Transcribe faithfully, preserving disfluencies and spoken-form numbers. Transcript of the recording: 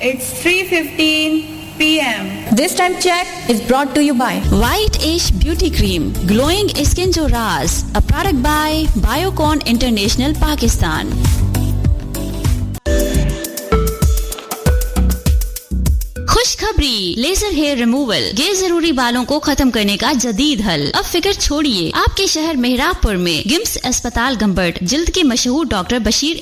It's three fifteen p m This time check is brought to you by White Age Beauty Cream, Glowing Skin Jo Raaz, a product by Biocon International Pakistan. खुशखबरी, laser hair removal गैर जरूरी बालों को खत्म करने का जदीद हल। अब फिक्र छोड़िए, आपके शहर मेहराबपुर में गिम्स अस्पताल गंबर्ट जिल्द के मशहूर डॉक्टर बशीर